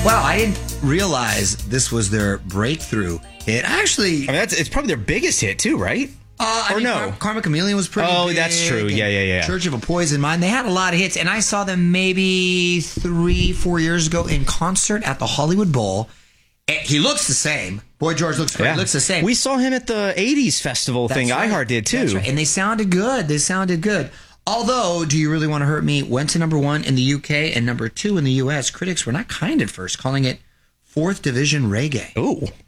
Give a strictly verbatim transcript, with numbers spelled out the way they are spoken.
Wow, I didn't realize this was their breakthrough hit. Actually, I mean, that's it's probably their biggest hit too, right? Uh, I or mean, no? Car- Karma Chameleon was pretty Oh, big, that's true. Yeah, yeah, yeah. Church of a Poison Mind. They had a lot of hits, and I saw them maybe three, four years ago in concert at the Hollywood Bowl. And he looks the same. Boy George looks great. Yeah. He looks the same. We saw him at the eighties festival That's thing. right. iHeart did too. That's right. And they sounded good. They sounded good. Although, Do You Really Want to Hurt Me went to number one in the U K and number two in the U S. Critics were not kind at first, calling it fourth division reggae. Ooh.